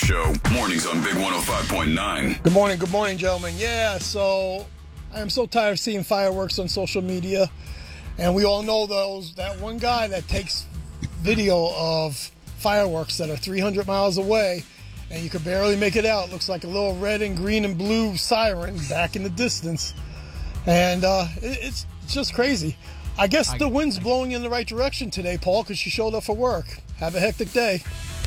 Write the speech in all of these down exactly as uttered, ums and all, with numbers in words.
Show mornings on Big one oh five point nine. Good morning, good morning, gentlemen. Yeah, so I am so tired of seeing fireworks on social media, and we all know those that one guy that takes video of fireworks that are three hundred miles away, and you could barely make it out. It looks like a little red and green and blue siren back in the distance, and uh, it, it's just crazy. I guess the wind's blowing in the right direction today, Paul, because you showed up for work. Have a hectic day.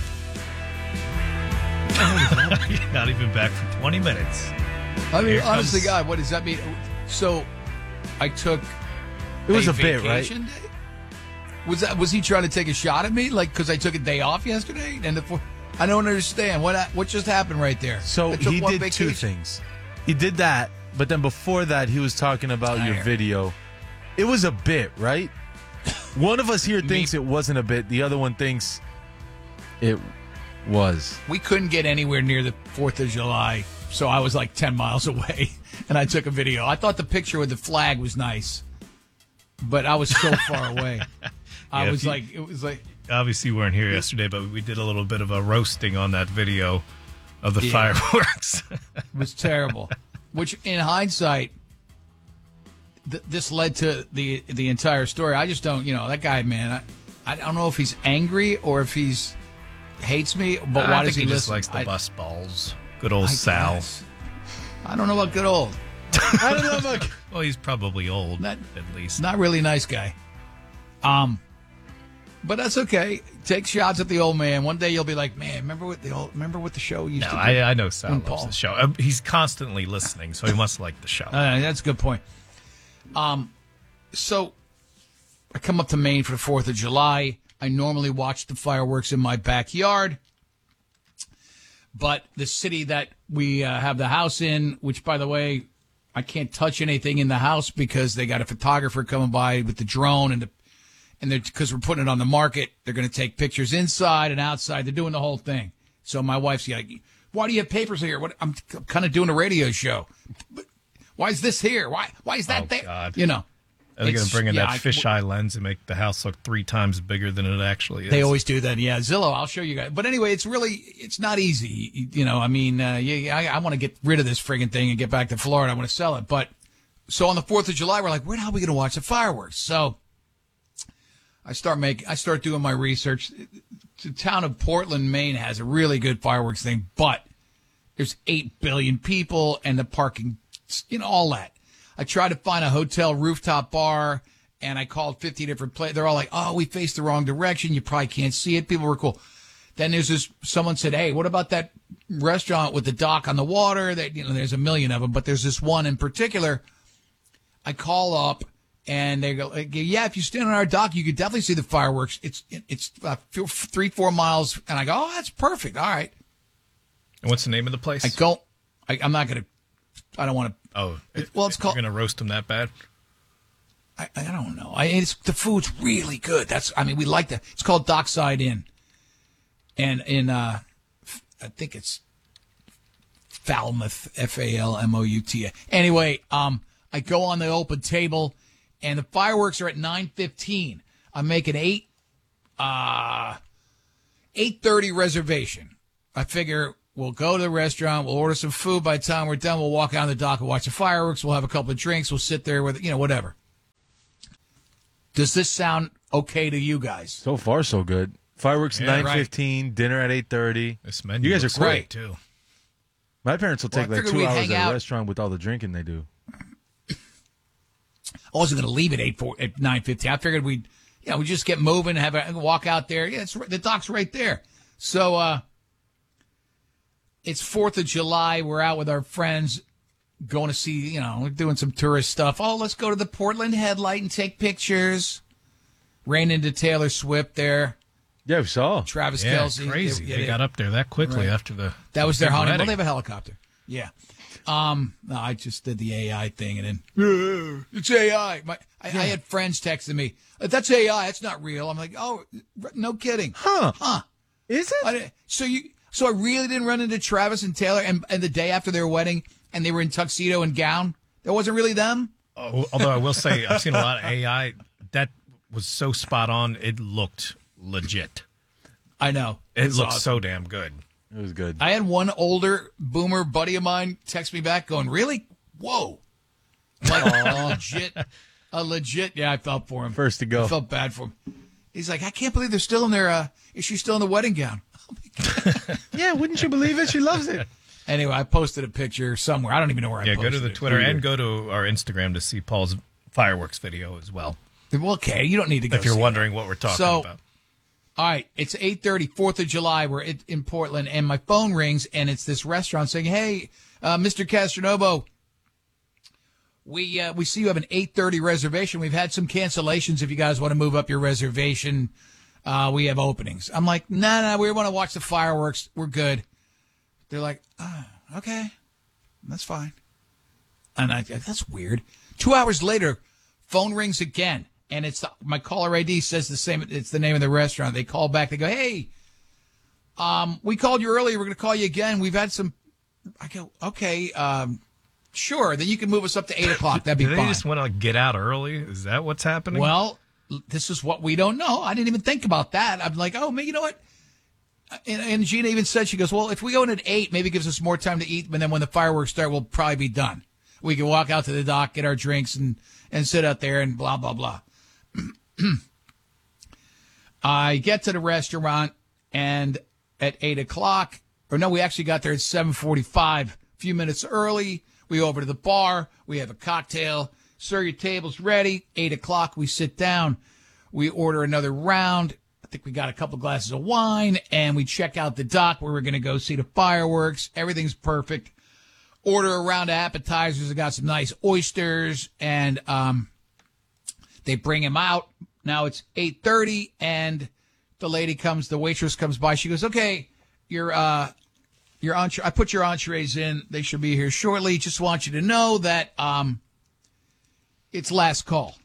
You're not even back for twenty minutes. I mean, Here honestly, comes- God, what does that mean? So, I took It was a, a bit, right? vacation day? Was that was he trying to take a shot at me, like because I took a day off yesterday? And the, I don't understand what what just happened right there. So I took he one did vacation. two things. He did that, but then before that, he was talking about your Tired. video. It was a bit, right? One of us here thinks it wasn't a bit. The other one thinks it was. We couldn't get anywhere near the Fourth of July, so I was like ten miles away, and I took a video. I thought the picture with the flag was nice, but I was so far away. I Yeah, was if you- like, it was like. Obviously, you weren't here yesterday, but we did a little bit of a roasting on that video of the Yeah. fireworks. It was terrible. Which, in hindsight, th- this led to the the entire story. I just don't, you know, that guy, man. I, I don't know if he's angry or if he's hates me, but why I does think he, he just listen? likes the I- bus balls. Good old I Sal. guess. I don't know about good old. I don't know about. Well, he's probably old, Not- at least. Not really nice guy. Um, but that's okay. Take shots at the old man. One day you'll be like, man, remember what the old, remember what the show used No, to do? I, I know Sal And loves Paul. the show. Uh, He's constantly listening, so he must like the show. Uh, that's a good point. Um, so I come up to Maine for the Fourth of July. I normally watch the fireworks in my backyard, but the city that we uh, have the house in, which, by the way, I can't touch anything in the house because they got a photographer coming by with the drone, and the, and because we're putting it on the market, they're going to take pictures inside and outside. They're doing the whole thing. So my wife's like, "Why do you have papers here? What? I'm kind of doing a radio show. But why is this here? Why? Why is that Oh, there? God. You know." Are they going It's- to bring in yeah, that I- fisheye lens and make the house look three times bigger than it actually is? They always do that. Yeah, Zillow. I'll show you guys. But anyway, it's really, it's not easy. You know, I mean, uh, yeah, I, I want to get rid of this friggin' thing and get back to Florida. I want to sell it. But so on the Fourth of July, we're like, where the hell are we going to watch the fireworks? So I start making, I start doing my research. The town of Portland, Maine, has a really good fireworks thing, but there's eight billion people and the parking, you know, all that. I tried to find a hotel rooftop bar. And I called fifty different places. They're all like, oh, we faced the wrong direction. You probably can't see it. People were cool. Then there's this, someone said, hey, what about that restaurant with the dock on the water? That, you know, there's a million of them, but there's this one in particular. I call up and they go, like, yeah, if you stand on our dock, you could definitely see the fireworks. It's, it's uh, three, four miles. And I go, oh, that's perfect. All right. And what's the name of the place? I go, I, I'm not going to, I don't want to. Oh, Well, it's called- You're going to roast them that bad? I, I don't know. I, it's, the food's really good. That's, I mean, we like that. It's called Dockside Inn. And in, uh, I think it's Falmouth, F A L M O U T. Anyway, um, I go on the open table and the fireworks are at nine fifteen. I'm making eight, uh, eight thirty reservation. I figure we'll go to the restaurant. We'll order some food. By the time we're done, we'll walk out on the dock and watch the fireworks. We'll have a couple of drinks. We'll sit there with, you know, whatever. Does this sound okay to you guys? So far, so good. Fireworks Yeah, nine fifteen, dinner at eight thirty. This menu You guys are looks quick. great, too. My parents will Well, take I like figured two we'd hours hang at a out. restaurant with all the drinking they do. I wasn't going to leave at eight four at nine fifteen. I figured we'd, you know, we just get moving, have a walk out there. Yeah, it's the dock's right there. So uh, it's Fourth of July. We're out with our friends, going to see. You know, we're doing some tourist stuff. Oh, let's go to the Portland Headlight and take pictures. Ran into Taylor Swift there. Yeah, we saw. Travis Yeah, Kelce. crazy. They, They, yeah, got up there that quickly Right. after the That was their big honeymoon. Well, wedding. they have a helicopter. Yeah. Um, no, I just did the A I thing, and then "Uh, it's A I. My, I, I had friends texting me, "That's A I. That's not real." I'm like, "Oh, no kidding." Huh. Huh? Is it? I didn't- so you, so I really didn't run into Travis and Taylor, and, and the day after their wedding, and they were in tuxedo and gown. That wasn't really them. Oh, although I will say, I've seen a lot of A I. That was so spot on. It looked legit. I know. It It's looked awesome. so damn good. It was good. I had one older boomer buddy of mine text me back going, really? Whoa. Like a legit, a legit, yeah, I felt for him. First to go. I felt bad for him. He's like, I can't believe they're still in their, uh, is she still in the wedding gown? Yeah, wouldn't you believe it? She loves it. Anyway, I posted a picture somewhere. I don't even know where I Yeah, posted go to the it. Twitter and go to our Instagram to see Paul's fireworks video as well. Well, okay, you don't need to go If you're see wondering that. what we're talking So, about. All right, it's eight thirty, fourth of July. We're in in Portland, and my phone rings, and it's this restaurant saying, hey, uh, Mister Castronovo, we uh, we see you have an eight thirty reservation. We've had some cancellations. If you guys want to move up your reservation, uh, we have openings. I'm like, no, nah, no, nah, we want to watch the fireworks. We're good. They're like, oh, okay, that's fine. And I, that's weird. Two hours later, phone rings again. And it's the, my caller I D says the same. It's the name of the restaurant. They call back. They go, hey, um, we called you earlier. We're going to call you again. We've had some. I go, okay, um, sure. Then you can move us up to eight o'clock. That'd be Do they fine. just want to get out early? Is that what's happening? Well, this is what we don't know. I didn't even think about that. I'm like, oh, man, you know what? And, and Gina even said, she goes, well, if we go in at eight, maybe it gives us more time to eat. But then when the fireworks start, we'll probably be done. We can walk out to the dock, get our drinks, and, and sit out there and blah, blah, blah. I get to the restaurant, and at eight o'clock, or no, we actually got there at seven forty-five, a few minutes early. We go over to the bar. We have a cocktail. Sir, your table's ready. eight o'clock, we sit down. We order another round. I think we got a couple glasses of wine, and we check out the dock where we're going to go see the fireworks. Everything's perfect. Order a round of appetizers. I got some nice oysters, and um, they bring him out. Now it's eight thirty, and the lady comes, the waitress comes by. She goes, okay, your uh, your entre- I put your entrees in. They should be here shortly. Just want you to know that um, it's last call.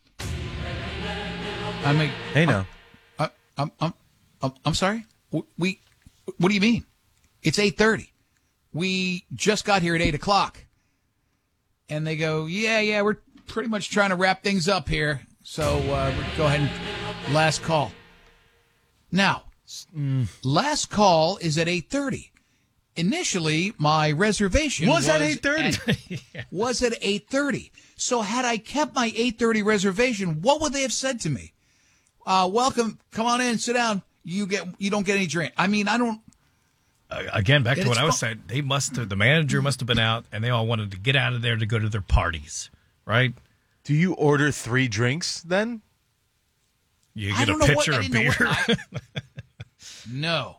I mean, Hey, no. uh, I'm, I'm, I'm, I'm sorry. We, what do you mean? It's eight thirty. We just got here at eight o'clock. And they go, yeah, yeah, we're pretty much trying to wrap things up here. So uh, go ahead and last call. Now, mm. last call is at eight thirty. Initially, my reservation Was was, at eight thirty. at, was at eight thirty. So had I kept my eight thirty reservation, what would they have said to me? Uh, welcome, come on in, sit down. You get, you don't get any drink. I mean, I don't. Uh, again, back to And what it's I was fu- saying. They must have, the manager must have been out, and they all wanted to get out of there to go to their parties, right? Do you order three drinks then? You I get a don't know what- pitcher I of didn't know beer. what I- No.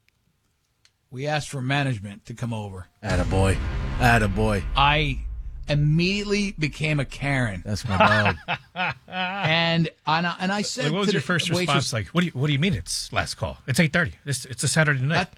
We asked for management to come over. Attaboy. Attaboy. I immediately became a Karen, That's my dog. and and I, and I said, Like, what was to your the first waitress, response? Like, what do you what do you mean it's last call? It's eight thirty. It's it's a Saturday night.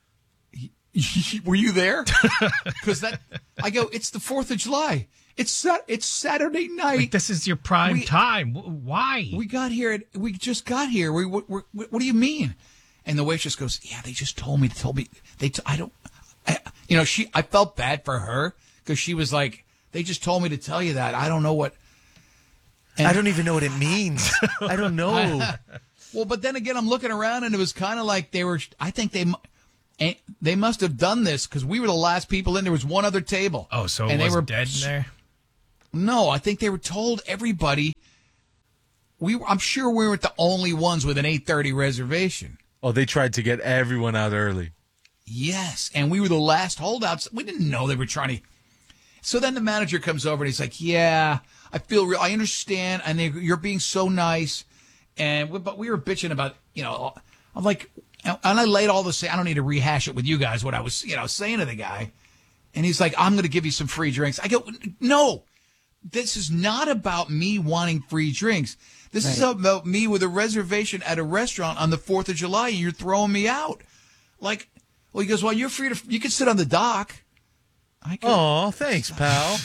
That- Were you there? Because that I go. It's the Fourth of July. It's Sat- it's Saturday night. Like, this is your prime we- time. W- Why? We got here. At, we just got here. We, we, we, what do you mean? And the waitress goes, yeah, they just told me to tell me. They, t- I don't, I, you know, she. I felt bad for her because she was like, they just told me to tell you that. I don't know what. And, I don't even know what it means. I don't know. well, but then again, I'm looking around and it was kind of like they were. I think they, mu- and they must have done this because we were the last people in. There was one other table. oh, so it and was they were dead in there. No, I think they were told everybody. We, were- I'm sure we weren't the only ones with an eight thirty reservation. Oh, they tried to get everyone out early. Yes, and we were the last holdouts. We didn't know they were trying to. So then the manager comes over and he's like, "Yeah, I feel real. I understand, and they, you're being so nice." And we- but we were bitching about, you know, I'm like, and I laid all this. I don't need to rehash it with you guys. What I was, you know, saying to the guy, and he's like, "I'm going to give you some free drinks." I go, "No, this is not about me wanting free drinks. This is about me with a reservation at a restaurant on the Fourth of July, and you're throwing me out." Like, well, he goes, "Well, you're free to. You can sit on the dock." I go, Oh, thanks, pal.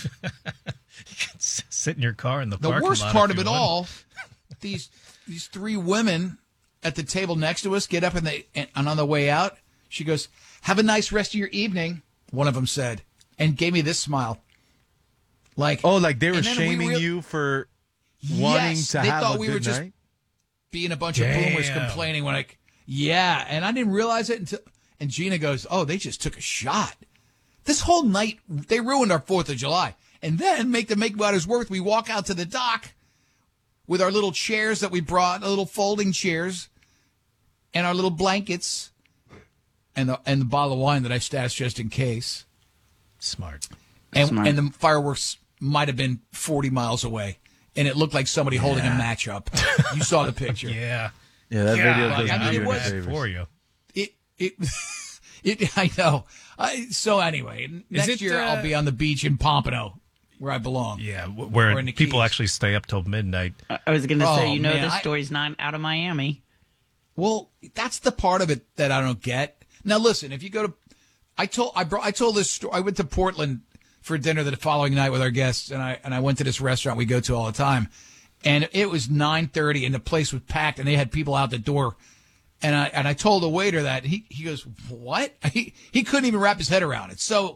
S- Sit in your car in the the parking worst lot part if of you it want. all, these these three women at the table next to us get up and they and on the way out, she goes, "Have a nice rest of your evening." One of them said, and gave me this smile. Like, Oh, like they were and then we shaming real- you for wanting Yes, to they have thought a we good were just night? being a bunch of boomers Damn. complaining when I, yeah, and I didn't realize it until, And Gina goes, oh, they just took a shot. This whole night, they ruined our fourth of July. And then, make to make matters worse, we walk out to the dock with our little chairs that we brought, little folding chairs, and our little blankets, and the, and the bottle of wine that I stashed just in case. Smart. And, Smart. and the fireworks might have been forty miles away. And it looked like somebody yeah. holding a match up. You saw the picture. Yeah. Yeah, that yeah, video like, doesn't I mean, do it you was any favors. for you. It, it, it, I know. I, so anyway, next it, year uh, I'll be on the beach in Pompano, where I belong. Yeah, where Or in the people Keys. actually stay up till midnight. I I was going to Oh, say, you know, man, this I- story's not out of Miami. Well, that's the part of it that I don't get. Now, listen, if you go to, I told, I brought, I told this story. I went to Portland for dinner the following night with our guests, and I and I went to this restaurant we go to all the time, and it was nine thirty, and the place was packed, and they had people out the door, and I and I told the waiter that he he goes, what? He he couldn't even wrap his head around it. So,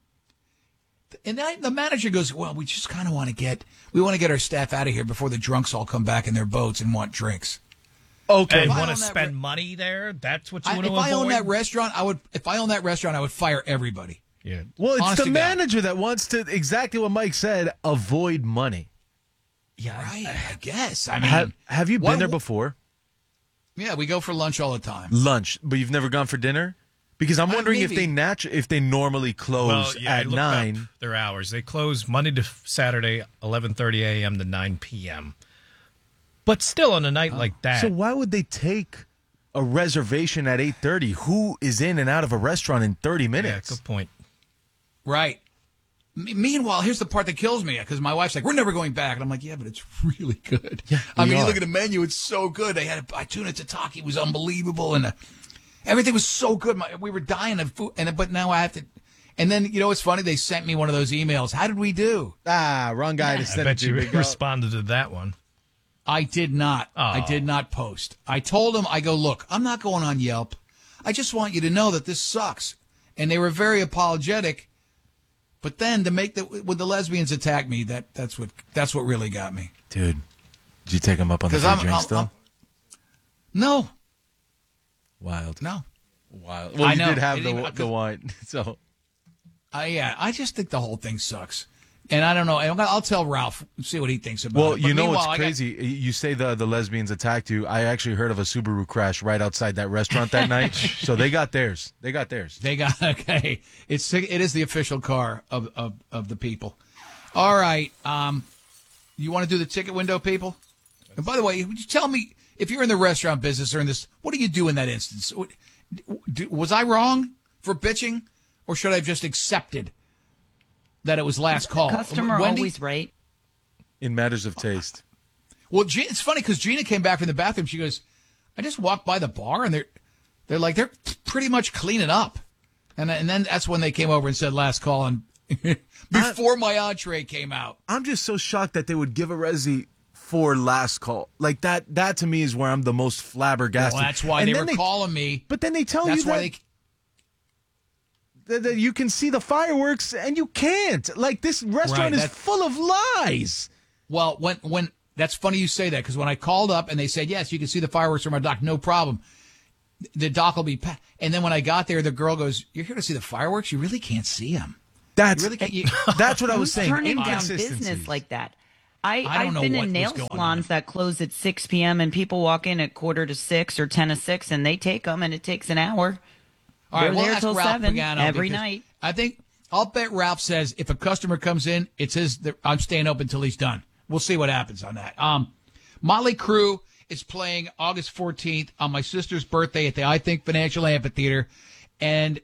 and I, the manager goes, well, we just kind of want to get we want to get our staff out of here before the drunks all come back in their boats and want drinks. Okay, If I want to own that spend re- money there? That's what you I, want if to I avoid? own that restaurant, I would. If I own that restaurant, I would fire everybody. yeah. Well, it's Honest the to God. manager that wants to, exactly what Mike said, avoid money. Yeah, right. I guess. I mean, Have, have you been what- there before? Yeah, we go for lunch all the time. Lunch, but you've never gone for dinner? Because I'm Uh, wondering if maybe. they natu- if they normally close Well, yeah, I at looked up nine. their hours. They close Monday to Saturday, eleven thirty a.m. to nine p.m. But still on a night like that. So why would they take a reservation at eight thirty? Who is in and out of a restaurant in thirty yeah, minutes? good point. Right. Me- Meanwhile, here's the part that kills me because my wife's like, "We're never going back," and I'm like, "Yeah, but it's really good." Yeah, I we mean, you are. look at the menu; it's so good. They had a, a tuna tataki was unbelievable, and uh everything was so good. My, we were dying of food, and but now I have to. And then you know what's funny? They sent me one of those emails. How did we do? Ah, wrong guy to I send it bet to. you big dog. responded to that one. I did not. I Oh. did not post. I told them, I go, look, I'm not going on Yelp. I just want you to know that this sucks. And they were very apologetic. But then to make the when the lesbians attack me, that that's what that's what really got me. Dude, did you take him up on the 'Cause free I'm- drink I'm- still? I'm- No, Wild. no. Wild. Well, I you know. did have It the, even- the wine, so. I yeah, I just think the whole thing sucks. And I don't know. And I'll tell Ralph, see what he thinks about Well, it. But you know meanwhile, what's I got- crazy? You say the the lesbians attacked you. I actually heard of a Subaru crash right outside that restaurant that night. So they got theirs. They got theirs. They got okay. It's it is the official car of of, of the people. All right. Um, you want to do the ticket window, people? And by the way, would you tell me if you're in the restaurant business or in this? What do you do in that instance? What- do- Was I wrong for bitching, or should I have just accepted that it was last call? Customer Wendy? always right. In matters of taste. Well, Gina, it's funny because Gina came back from the bathroom. She goes, "I just walked by the bar and they're they're like they're pretty much cleaning up," and and then that's when they came over and said last call and before my entree came out. I'm just so shocked that they would give a resi for last call. Like that that to me is where I'm the most flabbergasted. Well, that's why And they then were calling me. But then they tell That's you why that, they. that, that you can see the fireworks and you can't. Like this restaurant Right, is that- full of lies. Well, when when that's funny you say that because when I called up and they said yes, you can see the fireworks from our dock, no problem. The dock will be packed. And then when I got there, the girl goes, "You're here to see the fireworks? You really can't see them. That's You really can't." You, that's what I was Who's saying. turning down Inconsistencies. business like that? I, I don't I've know been what in was nail going salons on. that close at six p.m. and people walk in at quarter to six or ten to six and they take them and it takes an hour. All right, They're we'll there ask till Ralph seven Pagano every because night. I think I'll bet Ralph says if a customer comes in, it's his. I'm staying open until he's done. We'll see what happens on that. Um, Motley Crue is playing August fourteenth on my sister's birthday at the I Think Financial Amphitheater, and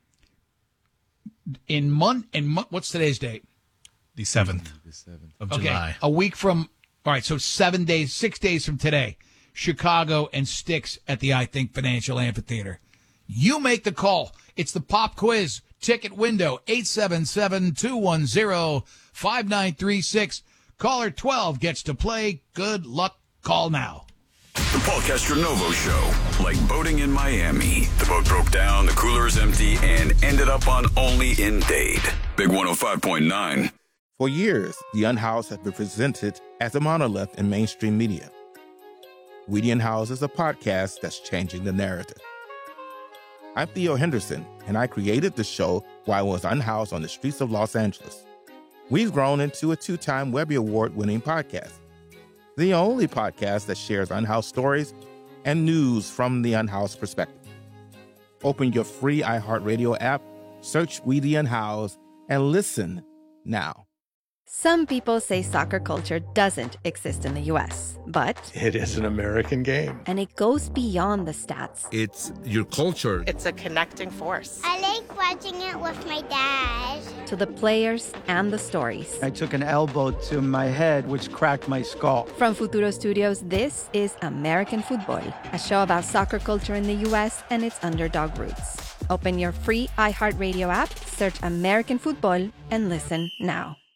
in month in mon- what's today's date? The seventh of Okay, July. a week from. All right, so seven days, six days from today, Chicago and Styx at the I Think Financial Amphitheater. You make the call. It's the pop quiz ticket window, eight seven seven, two one zero, five nine three six. Caller twelve gets to play. Good luck. Call now. The Paul Castronovo Show. Like boating in Miami. The boat broke down, the cooler is empty, and ended up on Only in Dade. Big one oh five point nine. For years, The Unhoused has been presented as a monolith in mainstream media. We the Unhoused is a podcast that's changing the narrative. I'm Theo Henderson, and I created the show while I was unhoused on the streets of Los Angeles. We've grown into a two-time Webby Award-winning podcast, the only podcast that shares unhoused stories and news from the unhoused perspective. Open your free iHeartRadio app, search We the Unhoused, and listen now. Some people say soccer culture doesn't exist in the U S, but it is an American game. And it goes beyond the stats. It's your culture. It's a connecting force. I like watching it with my dad. To the players and the stories. I took an elbow to my head, which cracked my skull. From Futuro Studios, this is American Football, a show about soccer culture in the U S and its underdog roots. Open your free iHeartRadio app, search American Football, and listen now.